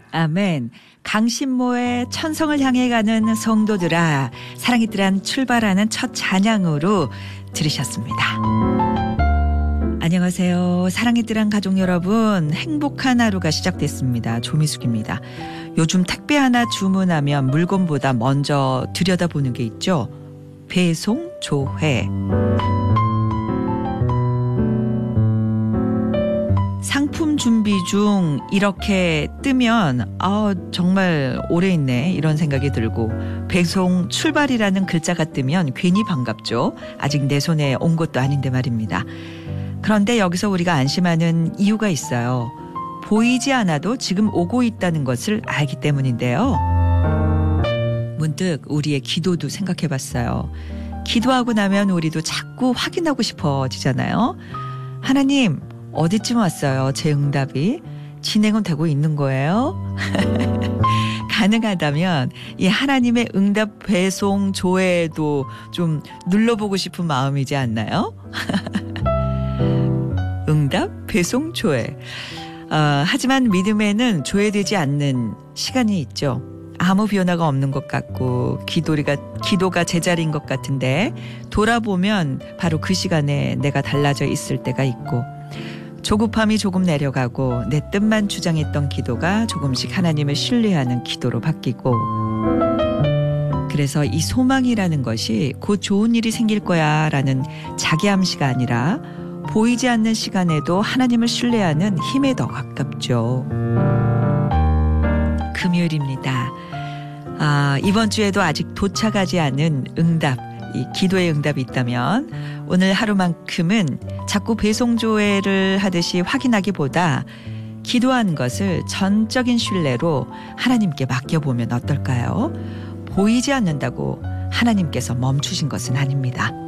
아멘. 강신모의 천성을 향해 가는 성도들아, 사랑이 뜨란 출발하는 첫 찬양으로 들으셨습니다. 안녕하세요. 사랑이 뜨란 가족 여러분, 행복한 하루가 시작됐습니다. 조미숙입니다. 요즘 택배 하나 주문하면 물건보다 먼저 들여다보는 게 있죠. 배송 조회. 상품 준비 중 이렇게 뜨면 정말 오래 있네 이런 생각이 들고, 배송 출발이라는 글자가 뜨면 괜히 반갑죠. 아직 내 손에 온 것도 아닌데 말입니다. 그런데 여기서 우리가 안심하는 이유가 있어요. 보이지 않아도 지금 오고 있다는 것을 알기 때문인데요. 문득 우리의 기도도 생각해 봤어요. 기도하고 나면 우리도 자꾸 확인하고 싶어지잖아요. 하나님, 어디쯤 왔어요? 제 응답이 진행은 되고 있는 거예요? 가능하다면 이 하나님의 응답 배송 조회도 좀 눌러보고 싶은 마음이지 않나요? 응답 배송 조회. 하지만 믿음에는 조회되지 않는 시간이 있죠. 아무 변화가 없는 것 같고 기도가 제자리인 것 같은데, 돌아보면 바로 그 시간에 내가 달라져 있을 때가 있고, 조급함이 조금 내려가고 내 뜻만 주장했던 기도가 조금씩 하나님을 신뢰하는 기도로 바뀌고, 그래서 이 소망이라는 것이 곧 좋은 일이 생길 거야 라는 자기암시가 아니라 보이지 않는 시간에도 하나님을 신뢰하는 힘에 더 가깝죠. 금요일입니다. 이번 주에도 아직 도착하지 않은 응답, 이 기도의 응답이 있다면 오늘 하루만큼은 자꾸 배송 조회를 하듯이 확인하기보다 기도한 것을 전적인 신뢰로 하나님께 맡겨보면 어떨까요? 보이지 않는다고 하나님께서 멈추신 것은 아닙니다.